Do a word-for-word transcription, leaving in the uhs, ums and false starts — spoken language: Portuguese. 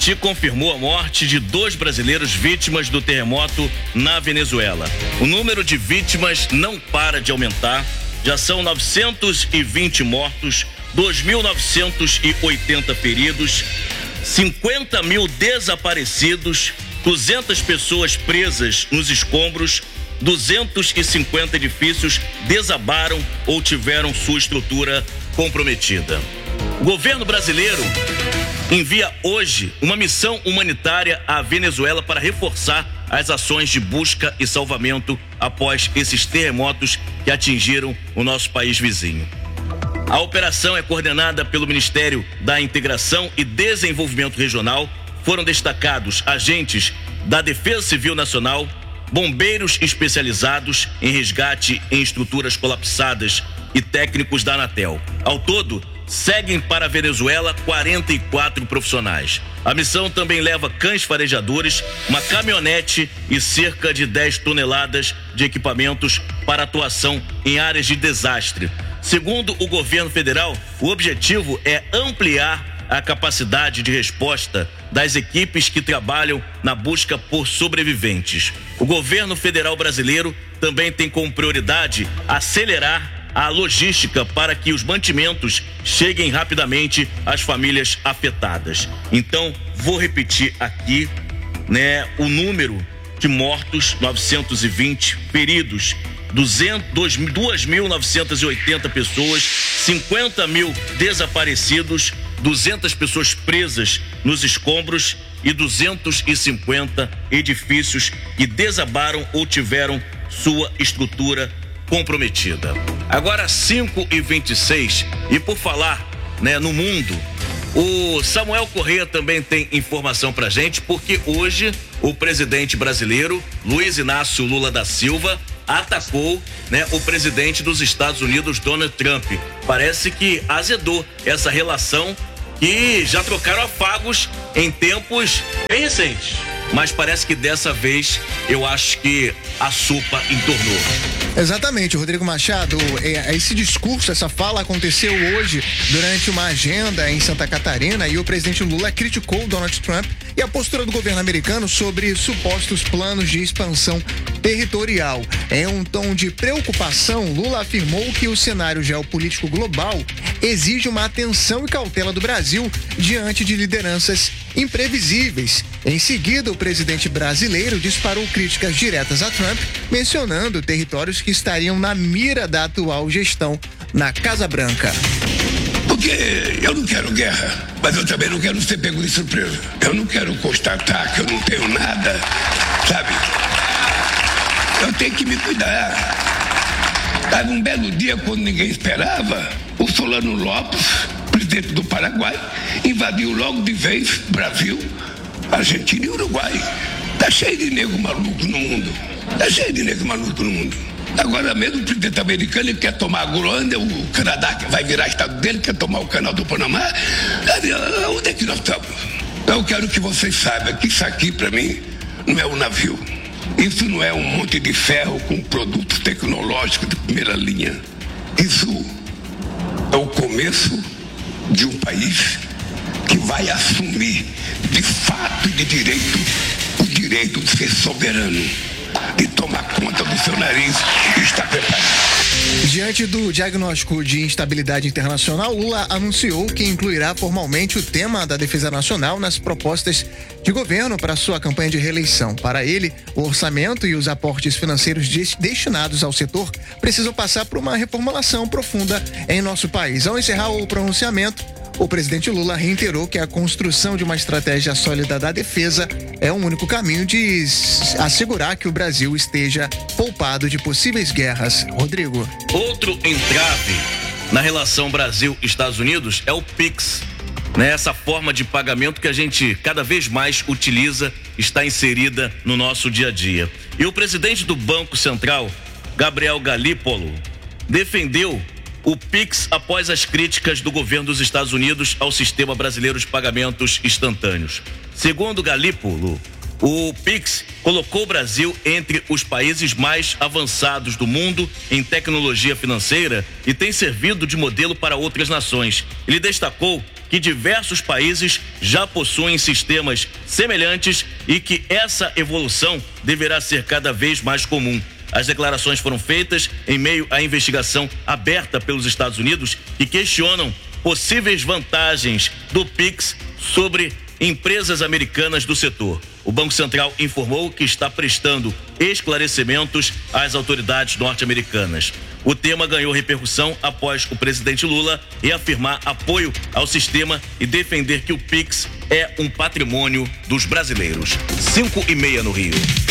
Itamaraty confirmou a morte de dois brasileiros vítimas do terremoto na Venezuela. O número de vítimas não para de aumentar. Já são novecentos e vinte mortos, dois mil novecentos e oitenta feridos, cinquenta mil desaparecidos, duzentas pessoas presas nos escombros, duzentos e cinquenta edifícios desabaram ou tiveram sua estrutura comprometida. O governo brasileiro envia hoje uma missão humanitária à Venezuela para reforçar as ações de busca e salvamento após esses terremotos que atingiram o nosso país vizinho. A operação é coordenada pelo Ministério da Integração e Desenvolvimento Regional. Foram destacados agentes da Defesa Civil Nacional, bombeiros especializados em resgate em estruturas colapsadas e técnicos da Anatel. Ao todo, seguem para a Venezuela quarenta e quatro profissionais. A missão também leva cães farejadores, uma caminhonete e cerca de dez toneladas de equipamentos para atuação em áreas de desastre. Segundo o governo federal, o objetivo é ampliar a capacidade de resposta das equipes que trabalham na busca por sobreviventes. O governo federal brasileiro também tem como prioridade acelerar a logística para que os mantimentos cheguem rapidamente às famílias afetadas. Então, vou repetir aqui, né, o número de mortos, novecentos e vinte, feridos, duas mil novecentos e oitenta pessoas, cinquenta mil desaparecidos, duzentas pessoas presas nos escombros e duzentos e cinquenta edifícios que desabaram ou tiveram sua estrutura comprometida. Agora cinco e vinte e seis, e por falar, né, no mundo, o Samuel Corrêa também tem informação pra gente, porque hoje o presidente brasileiro, Luiz Inácio Lula da Silva, atacou, né, o presidente dos Estados Unidos, Donald Trump. Parece que azedou essa relação que já trocaram afagos em tempos bem recentes. Mas parece que dessa vez eu acho que a sopa entornou. Exatamente, Rodrigo Machado. Esse discurso, essa fala aconteceu hoje durante uma agenda em Santa Catarina e o presidente Lula criticou Donald Trump e a postura do governo americano sobre supostos planos de expansão territorial. Em um tom de preocupação, Lula afirmou que o cenário geopolítico global exige uma atenção e cautela do Brasil diante de lideranças imprevisíveis. Em seguida, o presidente brasileiro disparou críticas diretas a Trump, mencionando territórios que estariam na mira da atual gestão na Casa Branca. Porque eu não quero guerra, mas eu também não quero ser pego de surpresa. Eu não quero constatar que eu não tenho nada, sabe? Eu tenho que me cuidar. Tava um belo dia, quando ninguém esperava, o Solano Lopes, presidente do Paraguai, invadiu logo de vez Brasil, Argentina e Uruguai. Tá cheio de nego maluco no mundo. Tá cheio de nego maluco no mundo. Agora mesmo o presidente americano ele quer tomar a Groenlândia, o Canadá que vai virar estado dele, quer tomar o canal do Panamá. Onde é que nós estamos? Eu quero que vocês saibam que isso aqui para mim não é um navio. Isso não é um monte de ferro com produtos tecnológicos de primeira linha. Isso é o começo de um país que vai assumir de fato e de direito o direito de ser soberano, de tomar conta do seu nariz e estar preparado. Diante do diagnóstico de instabilidade internacional, Lula anunciou que incluirá formalmente o tema da defesa nacional nas propostas de governo para sua campanha de reeleição. Para ele, o orçamento e os aportes financeiros destinados ao setor precisam passar por uma reformulação profunda em nosso país. Ao encerrar o pronunciamento, o presidente Lula reiterou que a construção de uma estratégia sólida da defesa é o único caminho de assegurar que o Brasil esteja poupado de possíveis guerras. Rodrigo. Outro entrave na relação Brasil-Estados Unidos é o Pix, né? Essa forma de pagamento que a gente cada vez mais utiliza, está inserida no nosso dia a dia. E o presidente do Banco Central, Gabriel Galípolo, defendeu o Pix após as críticas do governo dos Estados Unidos ao sistema brasileiro de pagamentos instantâneos. Segundo Galípolo, o Pix colocou o Brasil entre os países mais avançados do mundo em tecnologia financeira e tem servido de modelo para outras nações. Ele destacou que diversos países já possuem sistemas semelhantes e que essa evolução deverá ser cada vez mais comum. As declarações foram feitas em meio à investigação aberta pelos Estados Unidos, que questionam possíveis vantagens do Pix sobre empresas americanas do setor. O Banco Central informou que está prestando esclarecimentos às autoridades norte-americanas. O tema ganhou repercussão após o presidente Lula reafirmar apoio ao sistema e defender que o Pix é um patrimônio dos brasileiros. Cinco e meia no Rio.